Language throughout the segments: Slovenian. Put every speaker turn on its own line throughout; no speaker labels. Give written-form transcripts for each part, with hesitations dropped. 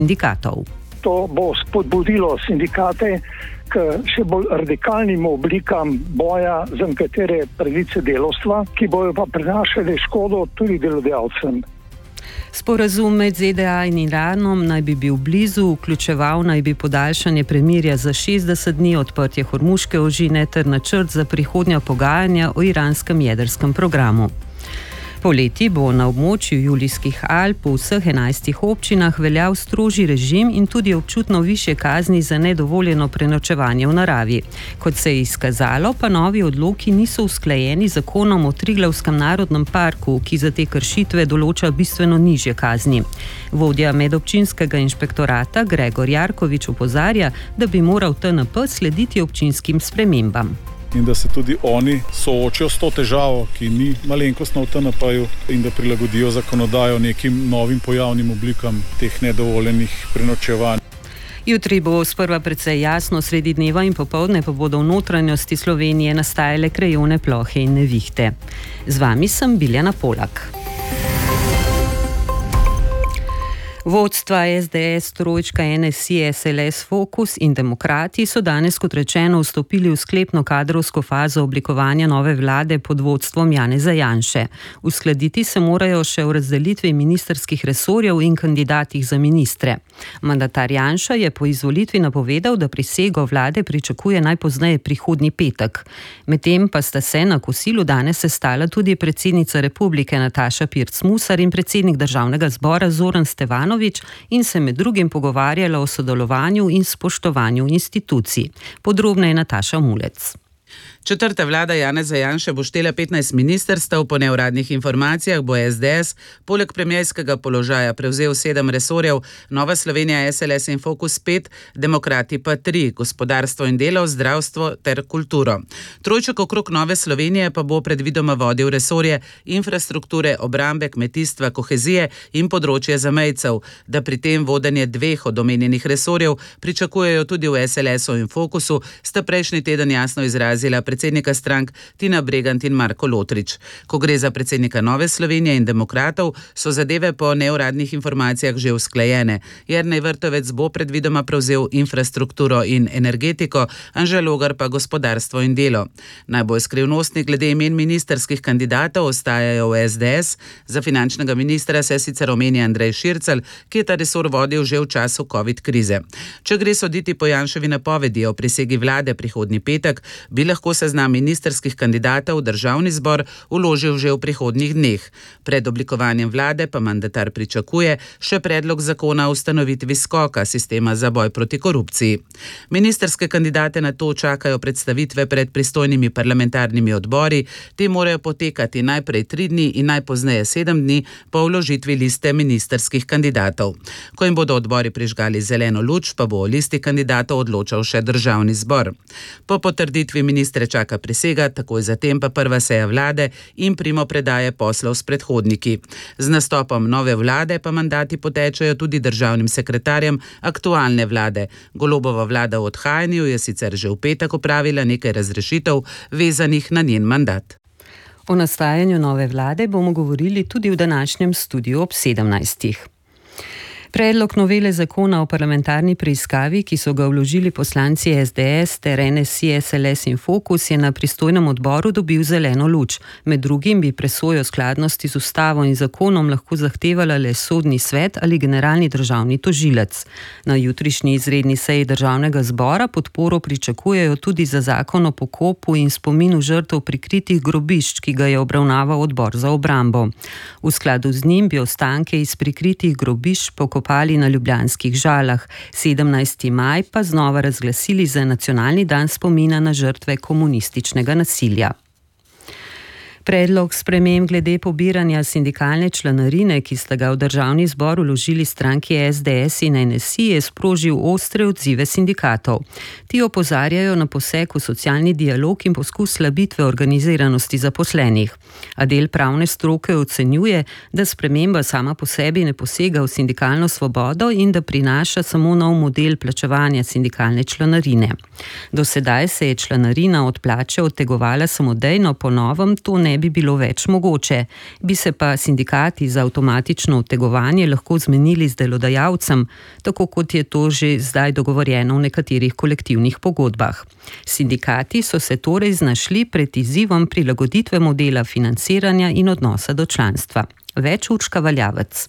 sindikatov.
To bo spodbudilo sindikate k še bolj radikalnim oblikam boja za nekatere pravice delavstva, ki bojo pa prinašali škodo tudi delodajalcem.
Sporazum med ZDA in Iranom naj bi bil blizu, vključeval naj bi podaljšanje premirja za 60 dni, odprtje Hormuške ožine ter načrt za prihodnja pogajanja o iranskem jedrskem programu. Poleti bo na območju Julijskih Alp v vseh 11 občinah veljal strožji režim in tudi občutno višje kazni za nedovoljeno prenočevanje v naravi. Kot se je izkazalo, pa novi odloki niso usklajeni z zakonom o Triglavskem narodnem parku, ki za te kršitve določa bistveno nižje kazni. Vodja medobčinskega inšpektorata Gregor Jarkovič opozarja, da bi moral TNP slediti občinskim spremembam.
In da se tudi oni soočijo s to težavo, ki ni malenkostna v TNP-ju, in da prilagodijo zakonodajo nekim novim pojavnim oblikam teh nedovoljenih prenočevanj.
Jutri bo sprva precej jasno, sredi dneva in popoldne pa bodo v notranjosti Slovenije nastajale krajevne plohe in nevihte. Z vami sem Biljana Polak. Vodstva SDS, trojčka NSI, SLS, Fokus in Demokrati so danes, kot rečeno, vstopili v sklepno kadrovsko fazo oblikovanja nove vlade pod vodstvom Janeza Janše. Uskladiti se morajo še v razdelitvi ministrskih resorjev in kandidatih za ministre. Mandatar Janša je po izvolitvi napovedal, da prisego vlade pričakuje najpozneje prihodnji petek. Medtem pa sta se na kosilu danes sestala tudi predsednica Republike Nataša Pirc Musar in predsednik Državnega zbora Zoran Stevanović in se med drugim pogovarjala o sodelovanju in spoštovanju institucij. Podrobneje Nataša Mulec.
Četrta vlada Janeza Janše bo štela 15 ministrstev, po neuradnih informacijah bo SDS poleg premierskega položaja prevzel 7 resorjev, Nova Slovenija, SLS in Fokus 5, Demokrati pa 3, gospodarstvo in delo, zdravstvo ter kulturo. Trojček okrog Nove Slovenije pa bo predvidoma vodil resorje infrastrukture, obrambe, kmetijstva, kohezije in področje zamejcev, da pri tem vodenje 2 od omenjenih resorjev pričakujejo tudi v SLS-u in Fokusu, sta prejšnji teden jasno izrazila predsednika strank Tina Bregant in Marko Lotrič. Ko gre za predsednika Nove Slovenije in Demokratov, so zadeve po neuradnih informacijah že usklajene. Jernej Vrtovec bo predvidoma prevzel infrastrukturo in energetiko, Anže Logar pa gospodarstvo in delo. Najbolj skrivnostni glede imen ministerskih kandidatov ostajajo v SDS. Za finančnega ministra se sicer omenja Andrej Šircelj, ki je ta resor vodil že v času COVID krize. Če gre soditi po Janševi napovedi o prisegi vlade prihodnji petek, bi lahko seznam ministerskih kandidatov v Državni zbor vložil že v prihodnjih dneh. Pred oblikovanjem vlade pa mandatar pričakuje še predlog zakona o ustanovitvi SKOK-a, sistema za boj proti korupciji. Ministerske kandidate na to čakajo predstavitve pred pristojnimi parlamentarnimi odbori. Te morajo potekati najprej 3 dni in najpozneje 7 dni po vložitvi liste ministerskih kandidatov. Ko jim bodo odbori prižgali zeleno luč, pa bo o listi kandidatov odločal še Državni zbor. Po potrditvi ministre čaka prisega, takoj zatem pa prva seja vlade in primopredaje poslov s predhodniki. Z nastopom nove vlade pa mandati potečejo tudi državnim sekretarjem aktualne vlade. Golobova vlada v odhajanju je sicer že v petek opravila nekaj razrešitev vezanih na njen mandat.
O nastajanju nove vlade bomo govorili tudi v današnjem studiu ob 17. Predlog novele zakona o parlamentarni preiskavi, ki so ga vložili poslanci SDS ter NSI, SLS in Fokus, je na pristojnem odboru dobil zeleno luč. Med drugim bi presojo skladnosti z ustavo in zakonom lahko zahtevala le Sodni svet ali generalni državni tožilec. Na jutrišnji izredni seji Državnega zbora podporo pričakujejo tudi za zakon o pokopu in spominu žrtev prikritih grobišč, ki ga je obravnaval odbor za obrambo. V skladu z njim bi ostanke iz prikritih grobišč pokopali na ljubljanskih Žalah. 17. maj pa znova razglasili za nacionalni dan spomina na žrtve komunističnega nasilja. Predlog sprememb glede pobiranja sindikalne članarine, ki sta ga v Državni zbor vložili stranki SDS in NSI, je sprožil ostre odzive sindikatov. Ti opozarjajo na poseg v socialni dialog in poskus slabitve organiziranosti zaposlenih. A del pravne stroke ocenjuje, da sprememba sama po sebi ne posega v sindikalno svobodo in da prinaša samo nov model plačevanja sindikalne članarine. Do sedaj se je članarina od plače odtegovala samodejno, po novem to ne ne bi bilo več mogoče. Bi se pa sindikati za avtomatično odtegovanje lahko zmenili z delodajalcem, tako kot je to že zdaj dogovorjeno v nekaterih kolektivnih pogodbah. Sindikati so se torej znašli pred izzivom prilagoditve modela financiranja in odnosa do članstva. Več Urška Valjavec.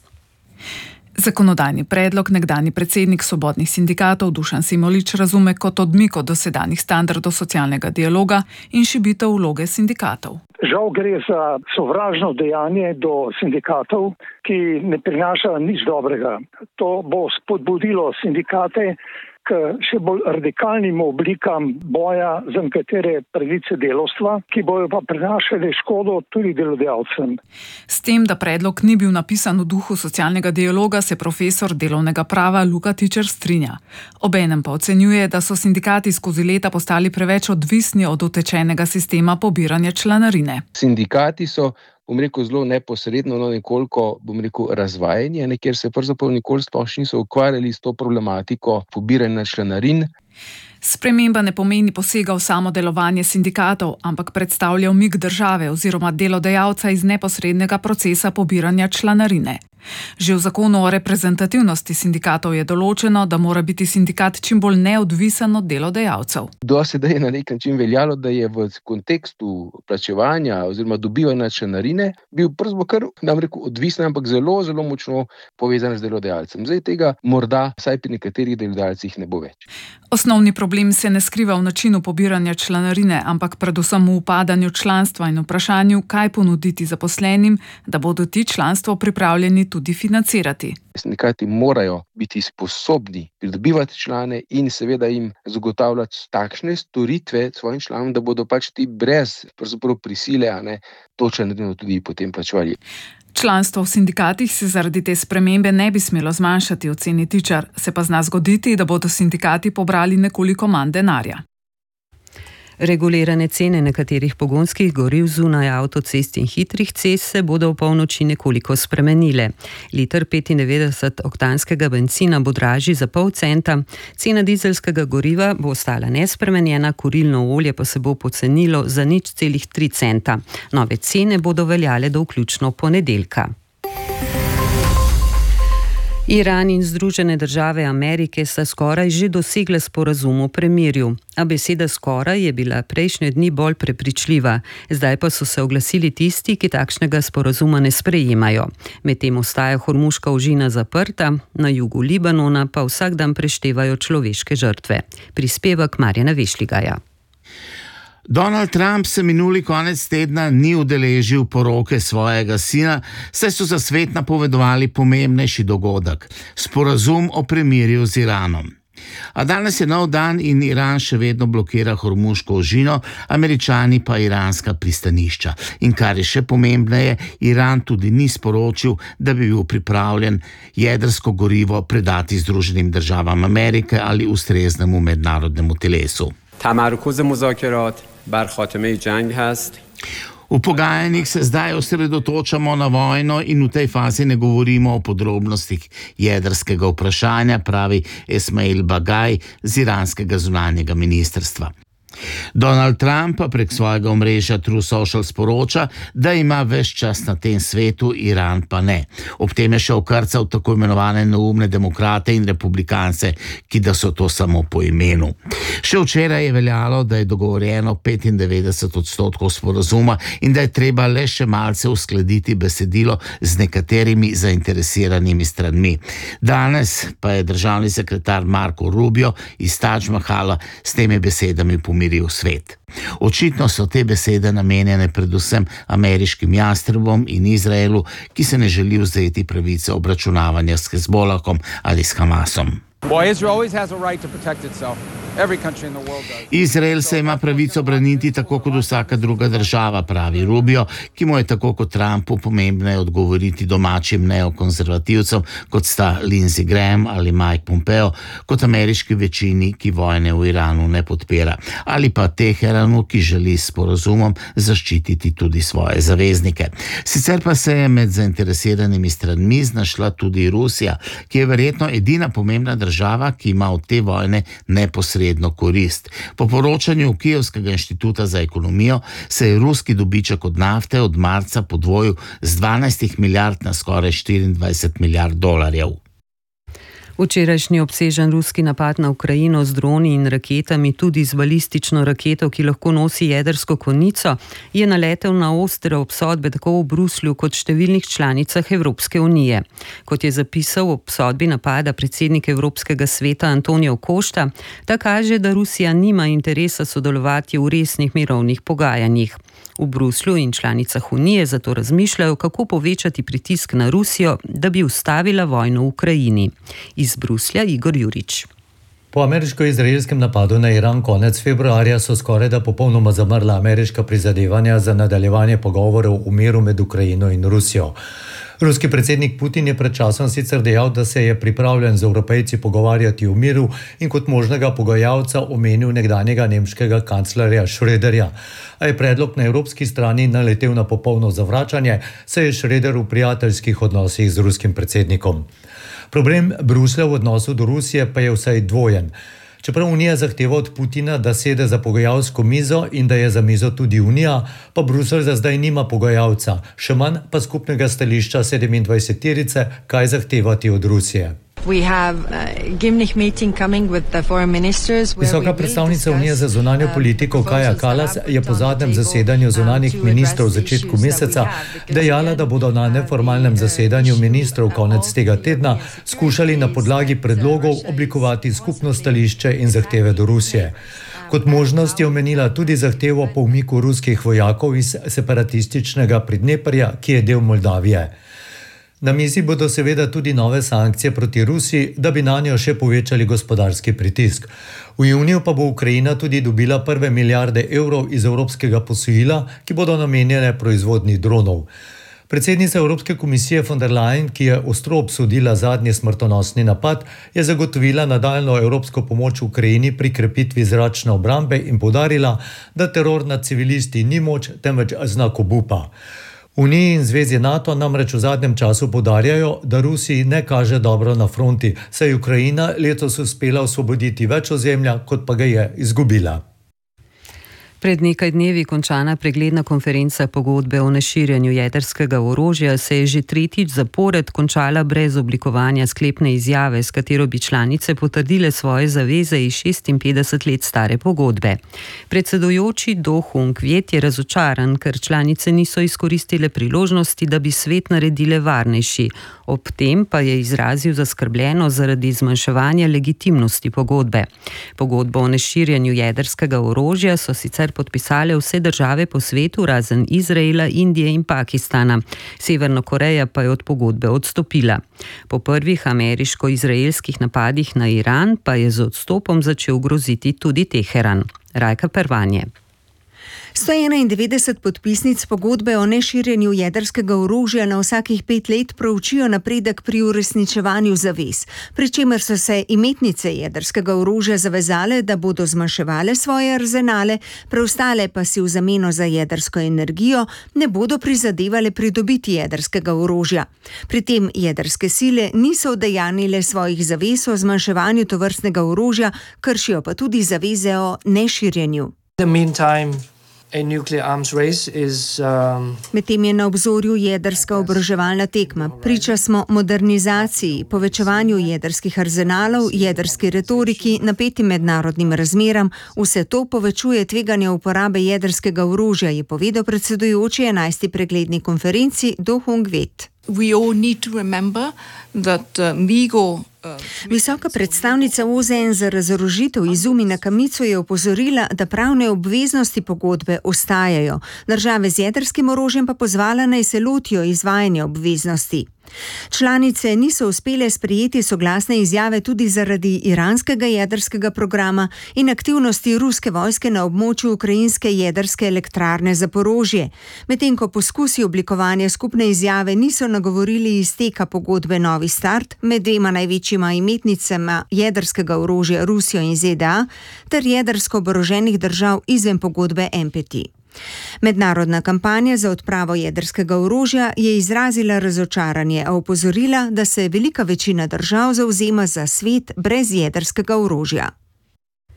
Zakonodajni predlog nekdanji predsednik svobodnih sindikatov Dušan Semolič razume kot odmik od dosedanjih standardov socialnega dialoga in šibitev vloge sindikatov.
Žal gre za sovražno dejanje do sindikatov, ki ne prinaša nič dobrega. To bo spodbudilo sindikate k še bolj radikalnim oblikam boja za nekatere pravice delavstva, ki bojo pa prinašali škodo tudi delodajalcem.
S tem, da predlog ni bil napisan v duhu socialnega dialoga, se profesor delovnega prava Luka Tičar strinja. Obenem pa ocenjuje, da so sindikati skozi leta postali preveč odvisni od utečenega sistema pobiranja članarine.
Sindikati so, zelo neposredno, nekoliko, razvajeni, kjer se pravzaprav nikoli sploh niso ukvarjali s to problematiko pobiranja članarin.
Sprememba ne pomeni posega v samo delovanje sindikatov, ampak predstavlja umik države oziroma delodajalca iz neposrednega procesa pobiranja članarine. Že v zakonu o reprezentativnosti sindikatov je določeno, da mora biti sindikat čim bolj neodvisen od delodajalcev.
Do sedaj je na nek način veljalo, da je v kontekstu plačevanja oziroma dobivanja članarine bil kar odvisen, ampak zelo, zelo močno povezan z delodajalcem. Zdaj tega morda, vsaj pri nekaterih delodajalcih, ne bo več.
Osnovni problem se ne skriva v načinu pobiranja članarine, ampak predvsem v upadanju članstva in vprašanju, kaj ponuditi zaposlenim, da bodo ti članstvo pripravljeni tudi financirati.
Sindikati morajo biti sposobni pridobivati člane in seveda jim zagotavljati takšne storitve svojim članom, da bodo ti brez prisile to članarino tudi potem plačevali.
Članstvo v sindikatih se zaradi te spremembe ne bi smelo zmanjšati, oceni Tičar, se pa zna zgoditi, da bodo sindikati pobrali nekoliko manj denarja.
Regulirane cene nekaterih pogonskih goriv zunaj avtocest in hitrih cest se bodo v polnoči nekoliko spremenile. Liter 95-oktanskega bencina bo dražji za pol centa, cena dizelskega goriva bo ostala nespremenjena, kurilno olje pa se bo pocenilo za 0,3 centa. Nove cene bodo veljale do vključno ponedeljka. Iran in Združene države Amerike sta skoraj že dosegle sporazum o premirju, a beseda skoraj je bila prejšnje dni bolj prepričljiva. Zdaj pa so se oglasili tisti, ki takšnega sporazuma ne sprejemajo. Medtem ostaja Hormuška ožina zaprta, na jugu Libanona pa vsak dan preštevajo človeške žrtve. Prispevek Marjana Vešligaja.
Donald Trump se minuli konec tedna ni udeležil poroke svojega sina, saj so za svet napovedovali pomembnejši dogodek – sporazum o premirju z Iranom. A danes je nov dan in Iran še vedno blokira Hormuško ožino, Američani pa iranska pristanišča. In kar je še pomembneje, Iran tudi ni sporočil, da bi bil pripravljen jedrsko gorivo predati Združenim državam Amerike ali ustreznemu mednarodnemu telesu. V pogajanjih se zdaj osredotočamo na vojno in v tej fazi ne govorimo o podrobnostih jedrskega vprašanja, pravi Esmail Bagaj z iranskega zunanjega ministrstva. Donald Trump pa prek svojega omrežja True Social sporoča, da ima ves čas na tem svetu, Iran pa ne. Ob tem je še okrcal tako imenovane neumne demokrate in republikance, ki da so to samo po imenu. Še včeraj je veljalo, da je dogovorjeno 95% sporazuma in da je treba le še malce uskladiti besedilo z nekaterimi zainteresiranimi stranmi. Danes pa je državni sekretar Marco Rubio iz Taj Mahala s temi besedami pomiril svet. Očitno so te besede namenjene predvsem ameriškim jastrebom in Izraelu, ki se ne želi vzeti pravice obračunavanja s Hezbolahom ali s Hamasom. Izrael se ima pravico braniti tako kot vsaka druga država, pravi Rubio, ki mu je tako kot Trumpu pomembneje odgovoriti domačim neokonzervativcem, kot sta Lindsey Graham ali Mike Pompeo, kot ameriški večini, ki vojne v Iranu ne podpira, ali pa Teheranu, ki želi s sporazumom zaščititi tudi svoje zaveznike. Sicer pa se je med zainteresiranimi stranmi znašla tudi Rusija, ki je verjetno edina pomembna država, ki ima od te vojne neposredno izredno korist. Po poročanju Kijevskega inštituta za ekonomijo se je ruski dobiček od nafte od marca podvojil z 12 milijard na skoraj 24 milijard dolarjev.
Včerajšnji obsežen ruski napad na Ukrajino z droni in raketami, tudi z balistično raketo, ki lahko nosi jedrsko konico, je naletel na ostre obsodbe tako v Bruslju kot številnih članicah Evropske unije. Kot je zapisal v obsodbi napada predsednik Evropskega sveta Antonijo Košta, ta kaže, da Rusija nima interesa sodelovati v resnih mirovnih pogajanjih. V Bruslju in članicah unije zato razmišljajo, kako povečati pritisk na Rusijo, da bi ustavila vojno v Ukrajini. Iz Bruslja Igor Jurič.
Po ameriško-izraelskem napadu na Iran konec februarja so skorajda popolnoma zamrla ameriška prizadevanja za nadaljevanje pogovorov o miru med Ukrajino in Rusijo. Ruski predsednik Putin je pred časom sicer dejal, da se je pripravljen z Evropejci pogovarjati o miru in kot možnega pogajalca omenil nekdanjega nemškega kanclerja Schröderja. A je predlog na evropski strani naletel na popolno zavračanje, saj je Schröder v prijateljskih odnosih z ruskim predsednikom. Problem Bruslja v odnosu do Rusije pa je vsaj dvojen. Čeprav Unija zahteva od Putina, da sede za pogajalsko mizo in da je za mizo tudi Unija, pa Bruselj za zdaj nima pogajalca, še manj pa skupnega stališča 27-terice, kaj zahtevati od Rusije. Visoka predstavnica Unije za zunanjo politiko Kaja Kallas je po zadnjem zasedanju zunanjih ministrov v začetku meseca dejala, da bodo na neformalnem zasedanju ministrov konec tega tedna skušali na podlagi predlogov oblikovati skupno stališče in zahteve do Rusije. Kot možnost je omenila tudi zahtevo po umiku ruskih vojakov iz separatističnega Pridneprja, ki je del Moldavije. Na mizi bodo seveda tudi nove sankcije proti Rusiji, da bi nanjo še povečali gospodarski pritisk. V juniju pa bo Ukrajina tudi dobila prve milijarde evrov iz evropskega posojila, ki bodo namenjene proizvodnji dronov. Predsednica Evropske komisije von der Leyen, ki je ostro obsodila zadnji smrtonosni napad, je zagotovila nadaljnjo evropsko pomoč Ukrajini pri krepitvi zračne obrambe in poudarila, da teror nad civilisti ni moč, temveč znak obupa. Uniji in zvezi NATO namreč v zadnjem času poudarjajo, da Rusiji ne kaže dobro na fronti, saj je Ukrajina letos uspela osvoboditi več ozemlja, kot pa ga je izgubila.
Pred nekaj dnevi končana pregledna konferenca pogodbe o neširjanju jedrskega orožja se je že tretjič zapored končala brez oblikovanja sklepne izjave, s katero bi članice potrdile svoje zaveze iz 56 let stare pogodbe. Predsedujoči Do Hung Viet je razočaran, ker članice niso izkoristile priložnosti, da bi svet naredile varnejši. Ob tem pa je izrazil zaskrbljenost zaradi zmanjševanja legitimnosti pogodbe. Pogodbo o neširjanju jedrskega orožja so sicer podpisale vse države po svetu, razen Izraela, Indije in Pakistana. Severna Koreja pa je od pogodbe odstopila. Po prvih ameriško-izraelskih napadih na Iran pa je z odstopom začel groziti tudi Teheran. Rajka Pervanje.
191 podpisnic pogodbe o neširjenju jedrskega orožja na vsakih 5 let proučijo napredek pri uresničevanju zavez, pri čemer so se imetnice jedrskega orožja zavezale, da bodo zmanjševale svoje arzenale, preostale pa si v zameno za jedrsko energijo ne bodo prizadevale pridobiti jedrskega orožja. Pri tem jedrske sile niso udejanile svojih zavez o zmanjševanju tovrstnega orožja, kršijo pa tudi zaveze o neširjenju. Medtem je na obzorju jedrska oboroževalna tekma. Priča smo modernizaciji, povečevanju jedrskih arzenalov, jedrski retoriki, napetim mednarodnim razmeram. Vse to povečuje tveganje uporabe jedrskega orožja, je povedal predsedujoči 11. pregledni konferenci Do Hung Viet. Visoka predstavnica OZN za razorožitev Izumi Nakamitsu je opozorila, da pravne obveznosti pogodbe ostajajo. Države z jedrskim orožjem pa pozvala, naj se lotijo izvajanja obveznosti. Članice niso uspele sprejeti soglasne izjave tudi zaradi iranskega jedrskega programa in aktivnosti ruske vojske na območju ukrajinske jedrske elektrarne Zaporožje. Medtem ko poskusi oblikovanja skupne izjave niso nagovorili izteka pogodbe Novi start med dvema največjima imetnicama jedrskega orožja Rusijo in ZDA ter jedrsko oboroženih držav izven pogodbe NPT. Mednarodna kampanja za odpravo jedrskega orožja je izrazila razočaranje, a opozorila, da se velika večina držav zavzema za svet brez jedrskega orožja.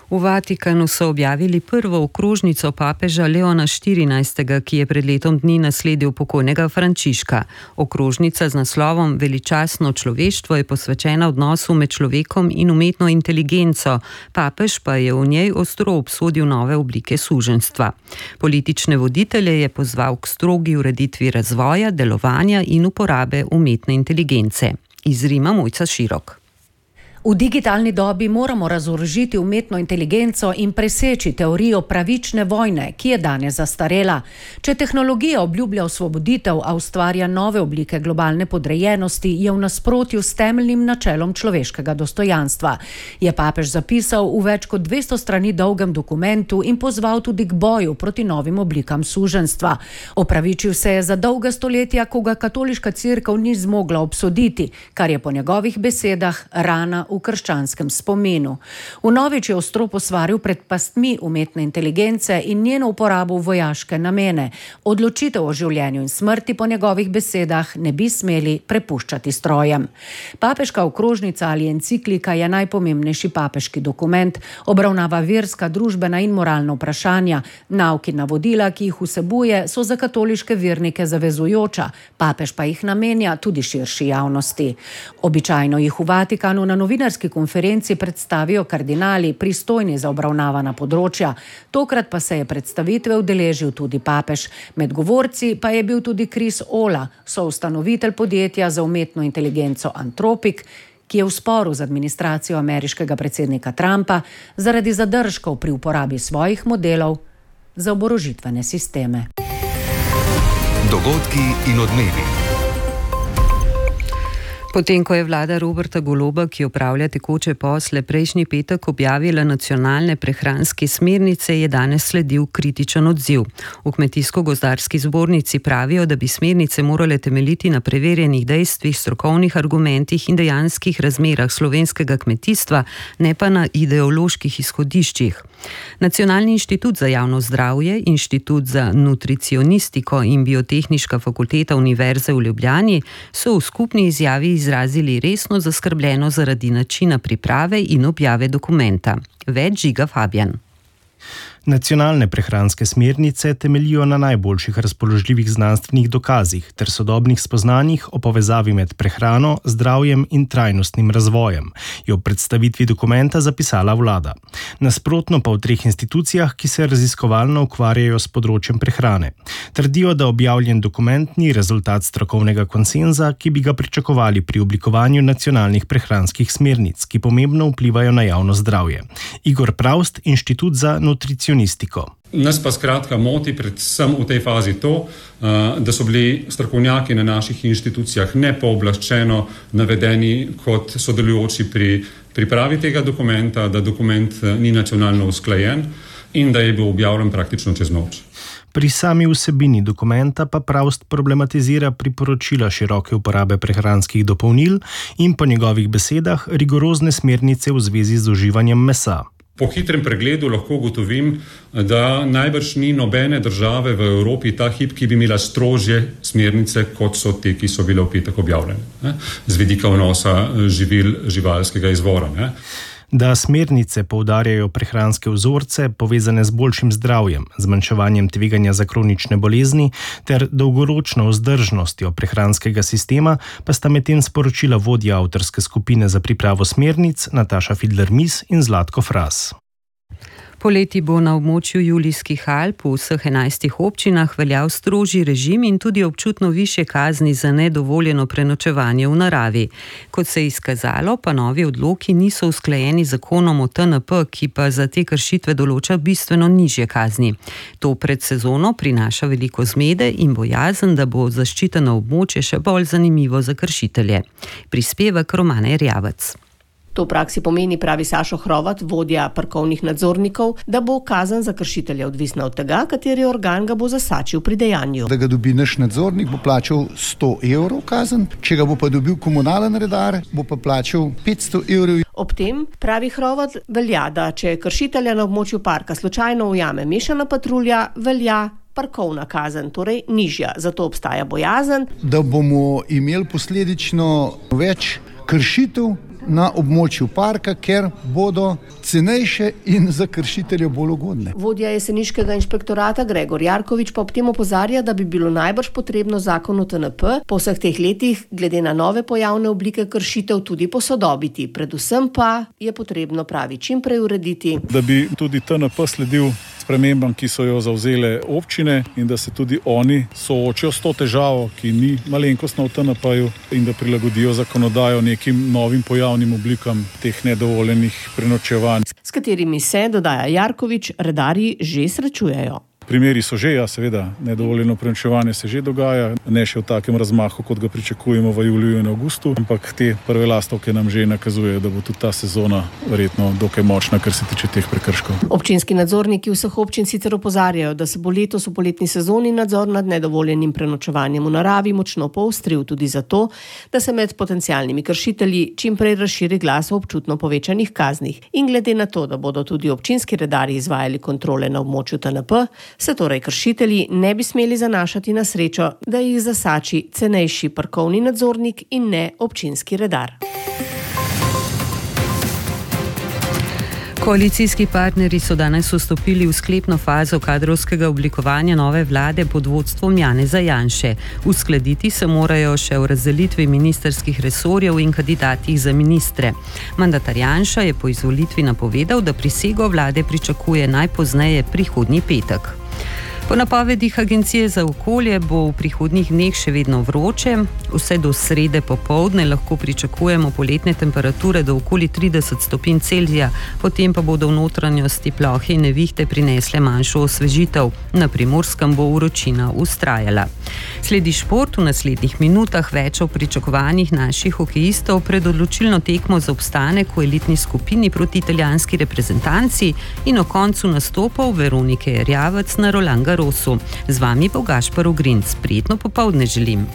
V Vatikanu so objavili prvo okrožnico papeža Leona XIV, ki je pred letom dni nasledil pokojnega Frančiška. Okrožnica z naslovom Veličastno človeštvo je posvečena odnosu med človekom in umetno inteligenco. Papež pa je v njej ostro obsodil nove oblike suženjstva. Politične voditelje je pozval k strogi ureditvi razvoja, delovanja in uporabe umetne inteligence. Iz Rima Mojca Širok.
V digitalni dobi moramo razorožiti umetno inteligenco in preseči teorijo pravične vojne, ki je danes zastarela. Če tehnologija obljublja osvoboditev, a ustvarja nove oblike globalne podrejenosti, je v nasprotju s temeljnim načelom človeškega dostojanstva. Je papež zapisal v več kot 200 strani dolgem dokumentu in pozval tudi k boju proti novim oblikam suženjstva. Opravičil se je za dolga stoletja, ko ga katoliška cerkev ni zmogla obsoditi, kar je po njegovih besedah rana v krščanskem spomenu. Vnovič je ostro posvaril pred pastmi umetne inteligence in njeno uporabo v vojaške namene. Odločitev o življenju in smrti po njegovih besedah ne bi smeli prepuščati strojem. Papeška okrožnica ali enciklika je najpomembnejši papeški dokument, obravnava verska, družbena in moralna vprašanja. Nauki in navodila, ki jih vsebuje, so za katoliške vernike zavezujoča, papež pa jih namenja tudi širši javnosti. Običajno jih v Vatikanu na novinarski konferenci predstavijo kardinali, pristojni za obravnavana področja. Tokrat pa se je predstavitve udeležil tudi papež. Med govorci pa je bil tudi Chris Ola, soustanovitelj podjetja za umetno inteligenco Anthropic, ki je v sporu z administracijo ameriškega predsednika Trumpa zaradi zadržkov pri uporabi svojih modelov za oborožitvene sisteme.
Dogodki in odmevi.
Potem, ko je vlada Roberta Goloba, ki opravlja tekoče posle, prejšnji petek objavila nacionalne prehranske smernice, je danes sledil kritičen odziv. V Kmetijsko-gozdarski zbornici pravijo, da bi smernice morale temeljiti na preverjenih dejstvih, strokovnih argumentih in dejanskih razmerah slovenskega kmetijstva, ne pa na ideoloških izhodiščih. Nacionalni inštitut za javno zdravje, Inštitut za nutricionistiko in Biotehniška fakulteta Univerze v Ljubljani so v skupni izjavi izrazili resno zaskrbljeno zaradi načina priprave in objave dokumenta. Več Žiga Fabjan.
Nacionalne prehranske smernice temeljijo na najboljših razpoložljivih znanstvenih dokazih ter sodobnih spoznanjih o povezavi med prehrano, zdravjem in trajnostnim razvojem, je v predstavitvi dokumenta zapisala vlada. Nasprotno pa v 3 institucijah, ki se raziskovalno ukvarjajo s področjem prehrane. Trdijo, da objavljen dokument ni rezultat strokovnega konsenza, ki bi ga pričakovali pri oblikovanju nacionalnih prehranskih smernic, ki pomembno vplivajo na javno zdravje. Igor Pravst, Inštitut za nutricionistiko.
Nas pa skratka moti predvsem v tej fazi to, da so bili strokovnjaki na naših inštitucijah nepooblaščeno navedeni kot sodelujoči pri pripravi tega dokumenta, da dokument ni nacionalno usklajen in da je bil objavljen praktično čez noč.
Pri sami vsebini dokumenta pa Pravst problematizira priporočila široke uporabe prehranskih dopolnil in po njegovih besedah rigorozne smernice v zvezi z uživanjem mesa.
Po hitrem pregledu lahko ugotovim, da najbrž ni nobene države v Evropi ta hip, ki bi imela strožje smernice, kot so te, ki so bile v petek objavljene, z vidika vnosa živil živalskega izvora.
Da smernice poudarjajo prehranske vzorce, povezane z boljšim zdravjem, zmanjševanjem tveganja za kronične bolezni ter dolgoročno vzdržnostjo prehranskega sistema, pa sta medtem sporočila vodja avtorske skupine za pripravo smernic Nataša Fidler-Mis in Zlatko Fras.
Poleti bo na območju Julijskih Alp v vseh 11 občinah veljal strožji režim in tudi občutno višje kazni za nedovoljeno prenočevanje v naravi. Kot se je izkazalo, pa novi odloki niso usklajeni z zakonom o TNP, ki pa za te kršitve določa bistveno nižje kazni. To pred sezono prinaša veliko zmede in bojazen, da bo zaščiteno območje še bolj zanimivo za kršitelje. Prispevek Romane Rjavec.
To v praksi pomeni, pravi Sašo Hrovat, vodja parkovnih nadzornikov, da bo kazen za kršitelja odvisna od tega, kateri organ ga bo zasačil pri dejanju.
Da ga dobi naš nadzornik, bo plačal 100 evrov kazen, če ga bo pa dobil komunalen redar, bo pa plačal 500 evrov.
Ob tem, pravi Hrovat, velja, da če kršitelja na območju parka slučajno ujame mešana patrulja, velja parkovna kazen, torej nižja. Zato obstaja bojazen,
da bomo imeli posledično več kršitev na območju parka, ker bodo cenejše in za kršitelje bolj ugodne.
Vodja jeseniškega inšpektorata Gregor Jarkovič pa ob tem opozarja, da bi bilo najbrž potrebno zakon o TNP po vseh teh letih glede na nove pojavne oblike kršitev tudi posodobiti. Predvsem pa je potrebno, pravi, čim prej urediti.
Da bi tudi TNP sledil spremembam, ki so jo zavzele občine in da se tudi oni soočijo s to težavo, ki ni malenkostna v TNP-ju in da prilagodijo zakonodajo nekim novim pojavnim oblikam teh nedovoljenih prenočevanj.
S katerimi se, dodaja Jarkovič, redarji že srečujejo.
Primeri so že, seveda, nedovoljeno prenočevanje se že dogaja, ne še v takem razmahu, kot ga pričakujemo v juliju in avgustu, ampak te prve lastovke nam že nakazujejo, da bo tudi ta sezona verjetno dokaj močna, kar se tiče teh prekrškov.
Občinski nadzorniki vseh občin sicer opozarjajo, da se bo letos v poletni sezoni nadzor nad nedovoljenim prenočevanjem v naravi močno poostril tudi zato, da se med potencialnimi kršitelji čim prej razširi glas o občutno povečanih kaznih. In glede na to, da bodo tudi občinski redarji izvajali kontrole na območju TNP, se torej kršitelji ne bi smeli zanašati na srečo, da jih zasači cenejši parkovni nadzornik in ne občinski redar.
Koalicijski partnerji so danes vstopili v sklepno fazo kadrovskega oblikovanja nove vlade pod vodstvom Janeza Janše. Uskladiti se morajo še v razdelitvi ministerskih resorjev in kandidatih za ministre. Mandatar Janša je po izvolitvi napovedal, da prisego vlade pričakuje najpozneje prihodnji petek. Po napovedih Agencije za okolje bo v prihodnjih dneh še vedno vroče. Vse do srede popoldne lahko pričakujemo poletne temperature do okoli 30 stopinj Celzija, potem pa bodo v notranjosti plohe in nevihte prinesle manjšo osvežitev. Na Primorskem bo vročina vztrajala. Sledi šport, v naslednjih minutah več o pričakovanjih naših hokejistov pred odločilno tekmo za obstanek v elitni skupini proti italijanski reprezentanci in o koncu nastopov Veronike Erjavec na Roland Garrosu. Z vami bo Gašper Ogrinc. Prijetno popoldne želim.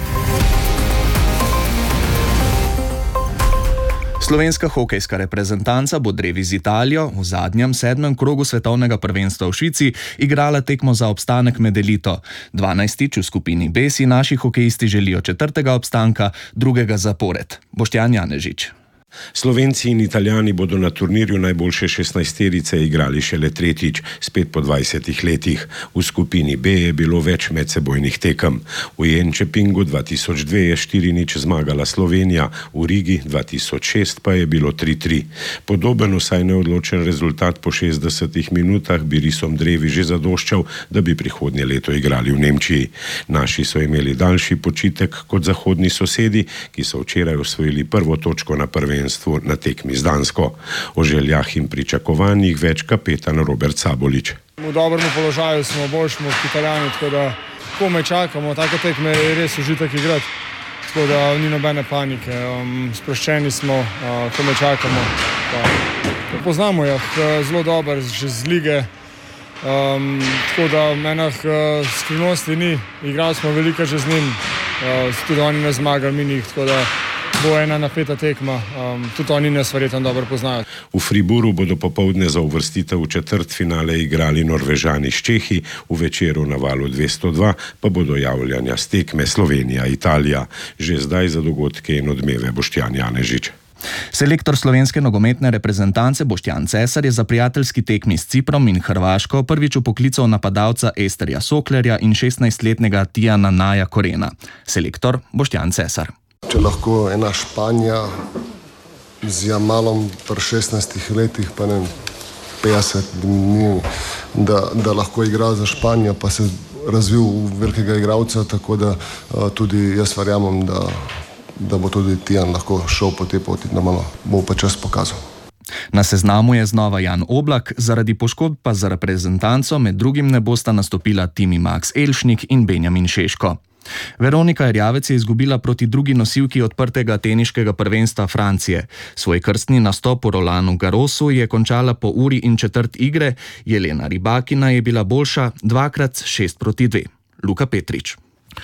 Slovenska hokejska reprezentanca bo drevi z Italijo v zadnjem 7. krogu svetovnega prvenstva v Švici igrala tekmo za obstanek med elito. 12. v skupini B si naši hokejisti želijo 4. obstanka, 2. zapored. Boštjan Janežič.
Slovenci in Italijani bodo na turnirju najboljše 16-terice igrali šele tretjič, spet po 20 letih. V skupini B je bilo več medsebojnih tekem. V Jönköpingu 2002 je 4-0 zmagala Slovenija, v Rigi 2006 pa je bilo 3-3. Podoben vsaj neodločen rezultat po 60 minutah bi risom drevi že zadoščal, da bi prihodnje leto igrali v Nemčiji. Naši so imeli daljši počitek kot zahodni sosedi, ki so včeraj osvojili prvo točko na prvenstvu na tekmi z Dansko. O željah in pričakovanjih več kapetan Robert Sabolič.
V dobrem položaju smo, bolj smo kot Italijani, tako da komaj čakamo, take tekme je res užitek igrati, tako da ni nobene panike, sproščeni smo, komaj čakamo. Poznamo jih zelo dobro, že z lige, tako da enih skrivnosti ni, igrali smo veliko že z njim, tudi oni ne zmagali, mi njih, tako da bo ena napeta tekma, tudi oni nas verjetno dobro poznajo.
V Friburu bodo popoldne za uvrstitev v četrtfinale igrali Norvežani s Čehi, v večeru na Valu 202 pa bodo javljanja s tekme Slovenija-Italija. Že zdaj za dogodke in odmeve Boštjan Janežič.
Selektor slovenske nogometne reprezentance Boštjan Cesar je za prijateljski tekmi s Ciprom in Hrvaško prvič vpoklical napadalca Esterja Soklerja in 16-letnega Tijana Naja Korena. Selektor Boštjan Cesar.
Če lahko ena Španija z Jamalom pri 16 letih, pa ne 50 dni, da lahko igra za Španijo, pa se razvil v velikega igralca, tako da tudi jaz verjamem, da bo tudi Tijan lahko šel po tej poti, da malo bo pa čas pokazal.
Na seznamu je znova Jan Oblak, zaradi poškodb pa za reprezentanco med drugim ne bosta nastopila Timi Max Elšnik in Benjamin Šeško. Veronika Erjavec je izgubila proti drugi nosilki odprtega teniškega prvenstva Francije. Svoj krstni nastop v Rolandu Garrosu je končala po uri in četrt igre, Jelena Rybakina je bila boljša 2x6-2. Luka Petrič.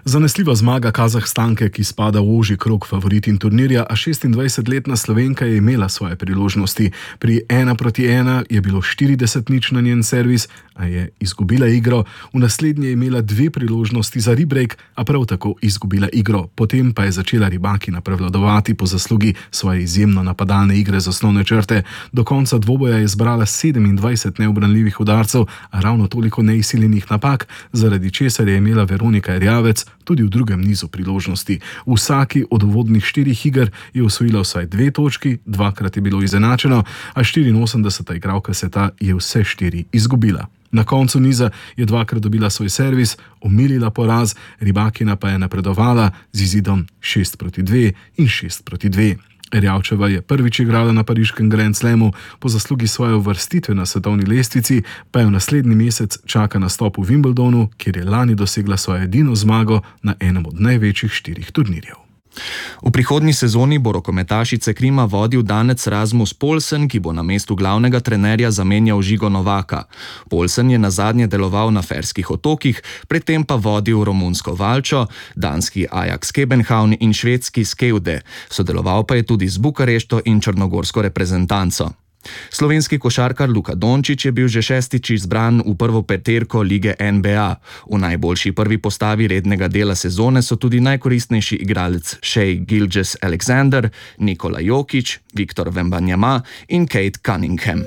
Zanesljiva zmaga Kazahstanke, ki spada v ožji krog favoritin turnirja, a 26-letna Slovenka je imela svoje priložnosti. Pri 1-1 je bilo 40-0 na njen servis, a je izgubila igro. V naslednje je imela 2 priložnosti za rebreak, a prav tako izgubila igro. Potem pa je začela Rybakina prevladovati po zaslugi svoje izjemno napadalne igre z osnovne črte. Do konca dvoboja je zbrala 27 neubranljivih udarcev, a ravno toliko neizsiljenih napak, zaradi česar je imela Veronika Erjavec tudi v drugem nizu priložnosti. V vsaki od uvodnih 4 iger je osvojila vsaj 2 točki, 2krat je bilo izenačeno, a 84. igralka sveta je vse 4 izgubila. Na koncu niza je 2krat dobila svoj servis, omilila poraz, Rybakina pa je napredovala z izidom 6-2 in 6-2. Erjavčeva je prvič igrala na pariškem Grand Slamu, po zaslugi svoje uvrstitve na svetovni lestvici pa je v naslednji mesec čaka nastop v Wimbledonu, kjer je lani dosegla svojo edino zmago na enem od največjih 4 turnirjev.
V prihodnji sezoni bo rokometašice Krima vodil danec Rasmus Poulsen, ki bo na mestu glavnega trenerja zamenjal Žigo Novaka. Poulsen je nazadnje deloval na Ferskih otokih, predtem pa vodil romunsko Valčo, danski Ajax Kebenhavn in švedski Skevde. Sodeloval pa je tudi z Bukarešto in črnogorsko reprezentanco. Slovenski košarkar Luka Dončić je bil že 6. izbran v prvo peterko lige NBA. V najboljši prvi postavi rednega dela sezone so tudi najkoristnejši igralec Shai Gilgeous-Alexander, Nikola Jokić, Viktor Wembanyama in Kate Cunningham.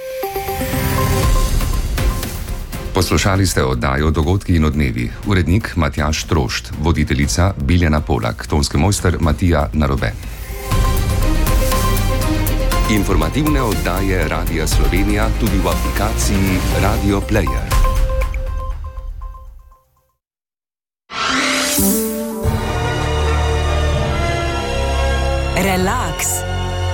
Poslušali ste oddajo Dogodki in odmevi. Urednik Matjaž Trošt, voditeljica Biljana Polak, tonski mojster Matija Narobe. Informativne oddaje Radia Slovenija tudi v aplikaciji Radio Player.
Relax.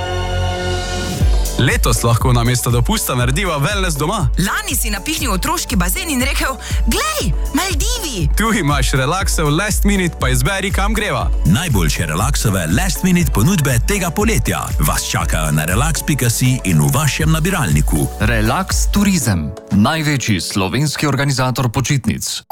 Letos lahko namesto dopusta narediva wellness doma.
Lani si napihnil otroški bazen in rekel: "Glej, Maldivi!"
Tu imaš relaksov last minute, pa izberi, kam greva.
Najboljše relaksove last minute ponudbe tega poletja vas čakajo na relax.si in v vašem nabiralniku.
Relax Turizem, največji slovenski organizator počitnic.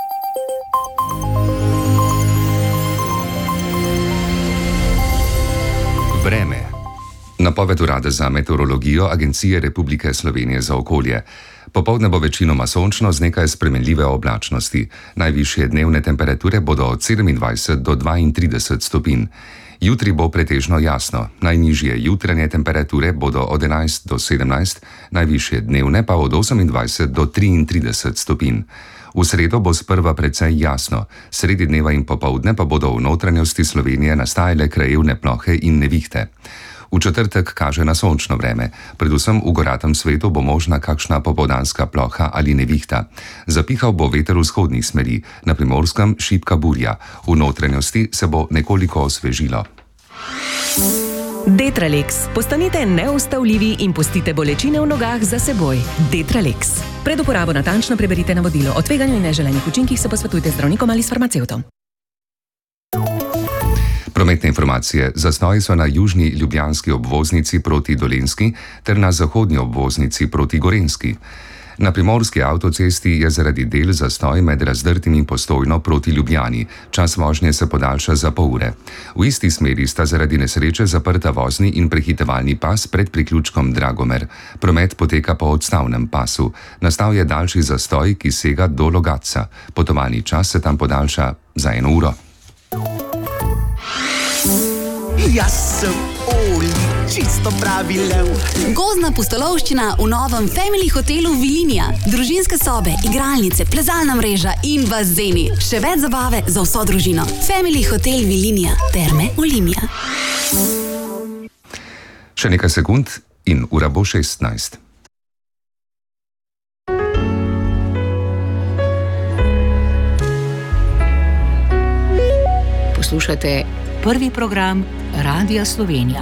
Vreme. Napoved Urada za meteorologijo Agencije Republike Slovenije za okolje. Popoldne bo večinoma sončno z nekaj spremenljive oblačnosti. Najvišje dnevne temperature bodo od 27 do 32 stopinj. Jutri bo pretežno jasno. Najnižje jutranje temperature bodo od 11 do 17, najvišje dnevne pa od 28 do 33 stopinj. V sredo bo sprva precej jasno, sredi dneva in popoldne pa bodo v notranjosti Slovenije nastajale krajevne plohe in nevihte. V četrtek kaže na sončno vreme, predvsem v goratem svetu bo možna kakšna popoldanska ploha ali nevihta. Zapihal bo veter vzhodnih smeri, na Primorskem šibka burja, v notranjosti se bo nekoliko osvežilo.
Detralex. Postanite neustavljivi in pustite bolečine v nogah za seboj. Detralex. Pred uporabo natančno preberite navodilo. O tveganju in neželenih učinkih se posvetujte z zdravnikom ali s farmacevtom.
Prometne informacije. Zastoji so na južni ljubljanski obvoznici proti Dolenjski ter na zahodnji obvoznici proti Gorenjski. Na primorski avtocesti je zaradi del zastoj med Razdrtim in Postojno proti Ljubljani. Čas vožnje se podaljša za pol ure. V isti smeri sta zaradi nesreče zaprta vozni in prehitevalni pas pred priključkom Dragomer. Promet poteka po odstavnem pasu. Nastal je daljši zastoj, ki sega do Logatca. Potovalni čas se tam podaljša za 1 uro.
Jaz sem Oli, čisto pravi lev.
Gozdna pustolovščina v novem Family hotelu Vilinija. Družinske sobe, igralnice, plezalna mreža in bazeni. Še več zabave za vso družino. Family hotel Vilinija. Terme Olimia.
Še nekaj sekund in ura bo 16.
Poslušajte prvi program Radia Slovenija.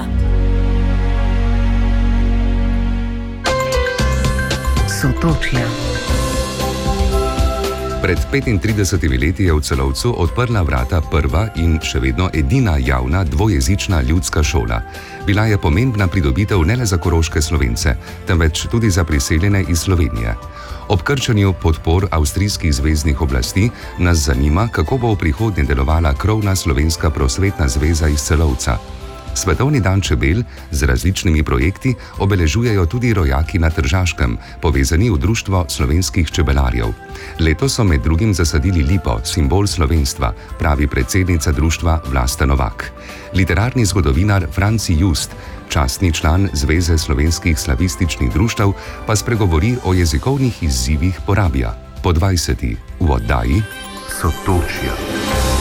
Sotočja.
Pred 35 leti je v Celovcu odprla vrata prva in še vedno edina javna dvojezična ljudska šola. Bila je pomembna pridobitev ne le za koroške Slovence, temveč tudi za priseljene iz Slovenije. Ob krčanju podpor avstrijskih zveznih oblasti nas zanima, kako bo v prihodnje delovala krovna slovenska prosvetna zveza iz Celovca. Svetovni dan čebel z različnimi projekti obeležujejo tudi rojaki na Tržaškem, povezani v Društvo slovenskih čebelarjev. Letos so med drugim zasadili lipo, simbol slovenstva, pravi predsednica društva Vlasta Novak. Literarni zgodovinar Franci Just, častni član Zveze slovenskih slavističnih društev, pa spregovori o jezikovnih izzivih porabja. Po 20. v oddaji Sotočja.